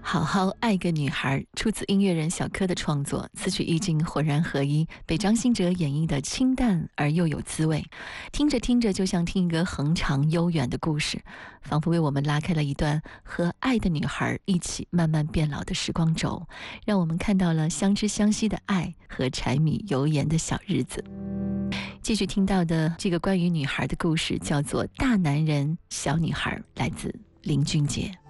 好好爱个女孩出自音乐人小柯的创作，词曲意境浑然合一，被张信哲演绎的清淡而又有滋味。听着听着，就像听一个恒长悠远的故事，仿佛为我们拉开了一段和爱的女孩一起慢慢变老的时光轴，让我们看到了相知相惜的爱和柴米油盐的小日子。继续听到的这个关于女孩的故事叫做《大男人小女孩》，来自林俊杰。